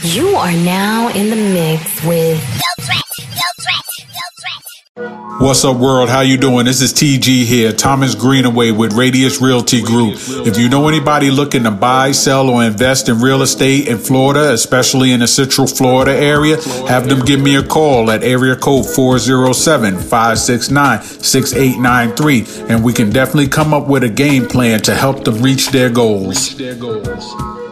You are now in the mix with Yo Threat. What's up, world? How you doing? This is TG here, Thomas Greenaway with Radius Realty Group. If you know anybody looking to buy, sell, or invest in real estate in Florida, especially in the Central Florida area, have them give me a call at area code 407-569-6893, and we can definitely come up with a game plan to help them reach their goals.